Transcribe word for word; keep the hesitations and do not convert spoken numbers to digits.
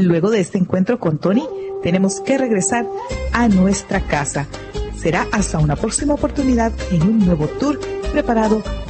Luego de este encuentro con Tony, tenemos que regresar a nuestra casa. Será hasta una próxima oportunidad en un nuevo tour preparado